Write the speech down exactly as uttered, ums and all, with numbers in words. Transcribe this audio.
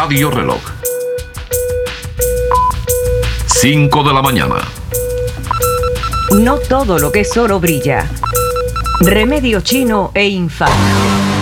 Radio Reloj. cinco de la mañana. No todo lo que es oro brilla. Remedio chino e Infal.